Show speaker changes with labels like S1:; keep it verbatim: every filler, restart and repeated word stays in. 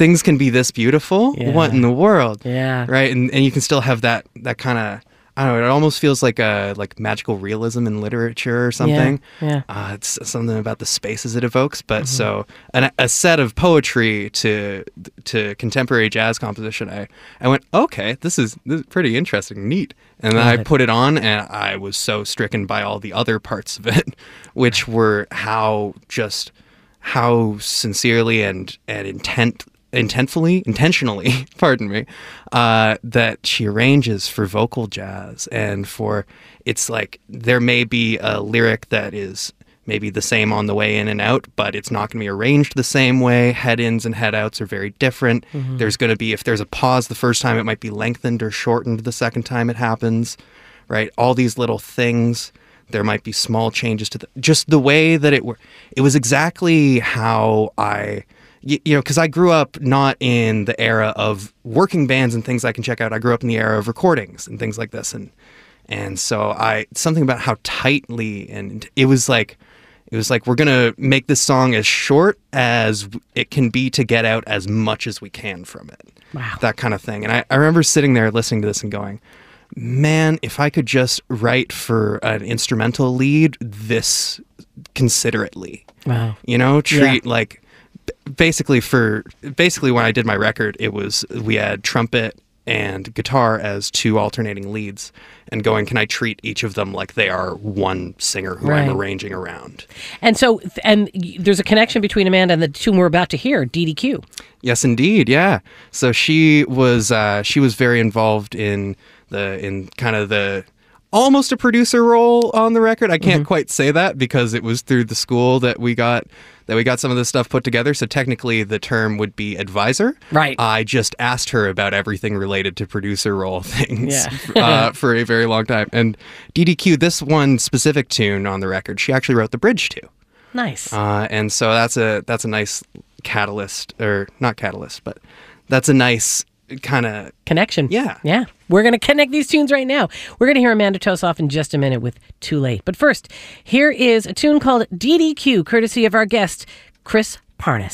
S1: things can be this beautiful.
S2: Yeah.
S1: What in the world?
S2: Yeah.
S1: Right. And and you can still have that that kind of, I don't know, it almost feels like a like magical realism in literature or something.
S2: Yeah. yeah.
S1: Uh, it's something about the spaces it evokes. But mm-hmm. so an, a set of poetry to to contemporary jazz composition, I, I went, okay, this is, this is pretty interesting, neat. And then I put it on, and I was so stricken by all the other parts of it, which were how just how sincerely and and intent intentfully intentionally pardon me uh that she arranges for vocal jazz. And for, it's like there may be a lyric that is maybe the same on the way in and out, but it's not going to be arranged the same way. Head-ins and head-outs are very different. Mm-hmm. There's going to be, if there's a pause the first time, it might be lengthened or shortened the second time it happens, right? All these little things. There might be small changes to the, just the way that it were. It was exactly how I, you, you know, because I grew up not in the era of working bands and things I can check out. I grew up in the era of recordings and things like this. And, and so I, something about how tightly, and it was like, it was like, we're going to make this song as short as it can be to get out as much as we can from it.
S2: Wow. That
S1: kind of thing. And I, I remember sitting there listening to this and going, man, if I could just write for an instrumental lead this considerately.
S2: Wow.
S1: You know, treat
S2: Yeah.
S1: like, basically for, basically when I did my record, it was, we had trumpet and guitar as two alternating leads, and going, can I treat each of them like they are one singer who
S2: Right.
S1: I'm arranging around?
S2: And so, and there's a connection between Amanda and the tune we're about to hear, D D Q.
S1: Yes, indeed. Yeah. So she was, uh, she was very involved in the, in kind of the, almost a producer role on the record. I can't mm-hmm. quite say that because it was through the school that we got that we got some of this stuff put together. So technically the term would be advisor.
S2: Right.
S1: I just asked her about everything related to producer role things
S2: yeah.
S1: uh, for a very long time. And D D Q, this one specific tune on the record, she actually wrote the bridge to.
S2: Nice.
S1: Uh, and so that's a that's a nice catalyst, or not catalyst, but that's a nice kind of
S2: connection.
S1: Yeah.
S2: Yeah. We're going to connect these tunes right now. We're going to hear Amanda Tosoff in just a minute with Too Late. But first, here is a tune called D D Q, courtesy of our guest, Chris Parnas.